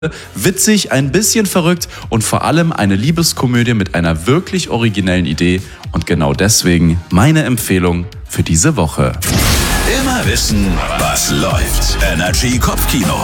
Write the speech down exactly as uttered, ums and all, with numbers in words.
Witzig, ein bisschen verrückt und vor allem eine Liebeskomödie mit einer wirklich originellen Idee. Und genau deswegen meine Empfehlung für diese Woche. Immer wissen, was läuft. Energy Kopfkino.